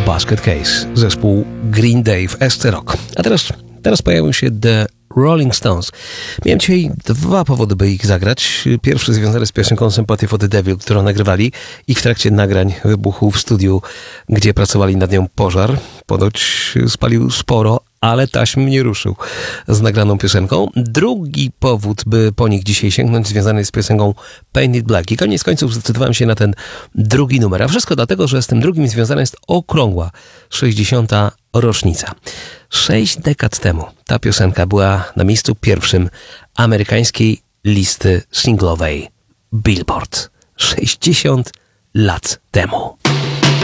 Basket Case, zespół Green Day w SC Rock. A teraz pojawią się The Rolling Stones. Miałem dzisiaj dwa powody, by ich zagrać. Pierwszy związany z piosenką Sympathy for the Devil, którą nagrywali i w trakcie nagrań wybuchł w studiu, gdzie pracowali nad nią pożar. Ponoć spalił sporo, ale taśm nie ruszył z nagraną piosenką. Drugi powód, by po nich dzisiaj sięgnąć, związany jest z piosenką Painted Black. I koniec końców zdecydowałem się na ten drugi numer. A wszystko dlatego, że z tym drugim związana jest okrągła 60. rocznica. 6 dekad temu ta piosenka była na miejscu pierwszym amerykańskiej listy singlowej Billboard. 60 lat temu.